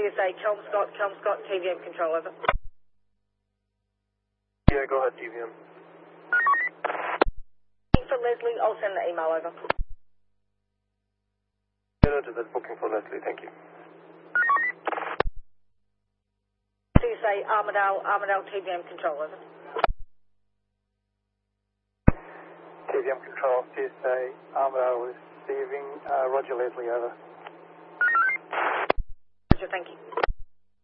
TSA, Kelmscott, TVM control, over. Yeah, go ahead, TVM. For Leslie, I'll send the email over. Noted that booking for Leslie, thank you. TSA, Armidale, TVM control, over. TVM control, TSA, Armidale receiving, Roger Leslie, over. Roger, thank you.